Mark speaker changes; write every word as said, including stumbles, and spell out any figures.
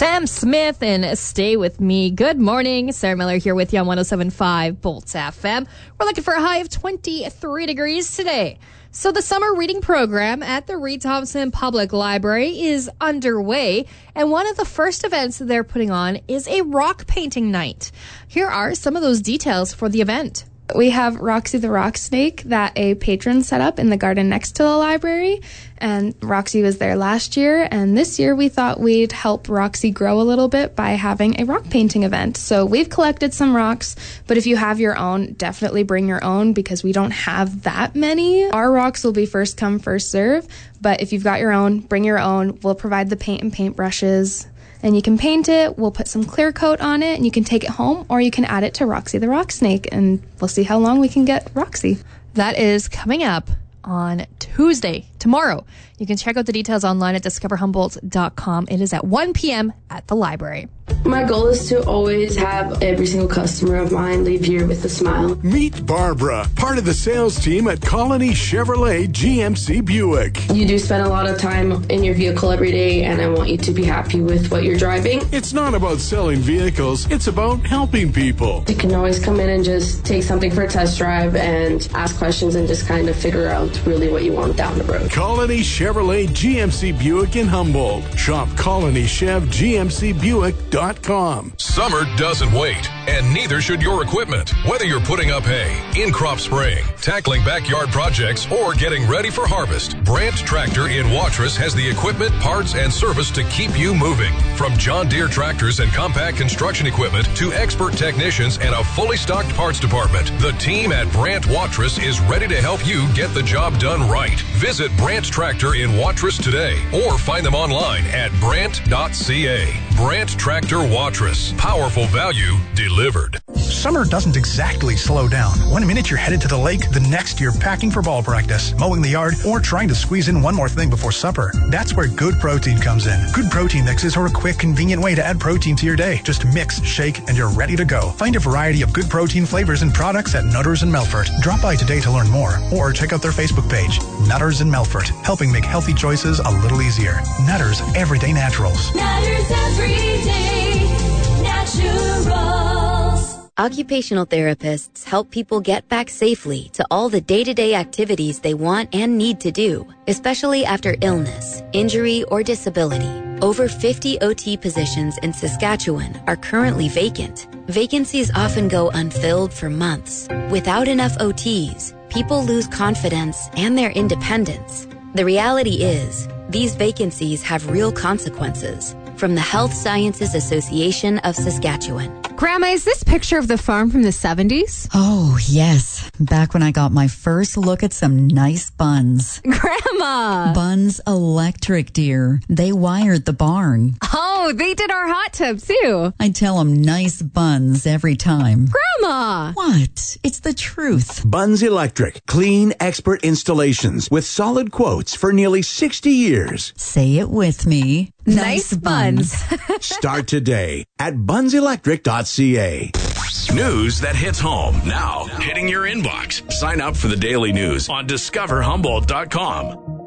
Speaker 1: Sam Smith and Stay With Me. Good morning. Sarah Miller here with you on one oh seven point five Bolts F M. We're looking for a high of twenty-three degrees today. So the summer reading program at the Reed Thompson Public Library is underway, and one of the first events they're putting on is a rock painting night. Here are some of those details for the event.
Speaker 2: We have Roxy the Rock Snake that a patron set up in the garden next to the library, and Roxy was there last year, and this year we thought we'd help Roxy grow a little bit by having a rock painting event. So we've collected some rocks, but if you have your own, definitely bring your own because we don't have that many. Our rocks will be first come, first serve, but if you've got your own, bring your own. We'll provide the paint and paintbrushes. And you can paint it, we'll put some clear coat on it, and you can take it home, or you can add it to Roxy the Rock Snake, and we'll see how long we can get Roxy.
Speaker 1: That is coming up on Tuesday, tomorrow. You can check out the details online at discover humboldt dot com. It is at one p.m. at the library.
Speaker 3: My goal is to always have every single customer of mine leave here with a smile.
Speaker 4: Meet Barbara, part of the sales team at Colony Chevrolet G M C Buick.
Speaker 3: You do spend a lot of time in your vehicle every day, and I want you to be happy with what you're driving.
Speaker 4: It's not about selling vehicles, it's about helping people.
Speaker 3: You can always come in and just take something for a test drive and ask questions and just kind of figure out really what you want down the road.
Speaker 4: Colony Chevrolet G M C Buick in Humboldt. Shop colony chev g m c buick dot com.
Speaker 5: Summer doesn't wait, and neither should your equipment. Whether you're putting up hay, in-crop spraying, tackling backyard projects, or getting ready for harvest, Brandt Tractor in Watrous has the equipment, parts, and service to keep you moving. From John Deere tractors and compact construction equipment to expert technicians and a fully stocked parts department, the team at Brandt Watrous is ready to help you get the job done right. Visit Brandt Tractor in Watrous today or find them online at brandt dot c a. Brandt Tractor Watrous. Powerful value delivered.
Speaker 6: Summer doesn't exactly slow down. One minute you're headed to the lake, the next you're packing for ball practice, mowing the yard, or trying to squeeze in one more thing before supper. That's where Good Protein comes in. Good Protein mixes are a quick, convenient way to add protein to your day. Just mix, shake, and you're ready to go. Find a variety of Good Protein flavors and products at Nutters in Melfort. Drop by today to learn more, or check out their Facebook page, Nutters in Melfort, helping make healthy choices a little easier. Nutters, everyday naturals.
Speaker 7: Nutters everyday naturals.
Speaker 8: Occupational therapists help people get back safely to all the day-to-day activities they want and need to do, especially after illness, injury, or disability. Over fifty O T positions in Saskatchewan are currently vacant. Vacancies often go unfilled for months. Without enough O Ts, people lose confidence and their independence. The reality is, these vacancies have real consequences. From the Health Sciences Association of Saskatchewan.
Speaker 9: Grandma, is this picture of the farm from the seventies?
Speaker 10: Oh, yes. Back when I got my first look at some nice buns.
Speaker 9: Grandma!
Speaker 10: Buns Electric, dear. They wired the barn.
Speaker 9: Oh, they did our hot tub, too.
Speaker 10: I tell them nice buns every time.
Speaker 9: Grandma!
Speaker 10: What? It's the truth.
Speaker 11: Buns Electric. Clean, expert installations with solid quotes for nearly sixty years.
Speaker 10: Say it with me.
Speaker 9: Nice, nice buns.
Speaker 11: Start today at buns electric dot c a.
Speaker 12: News that hits home now, hitting your inbox. Sign up for the daily news on discover humboldt dot com.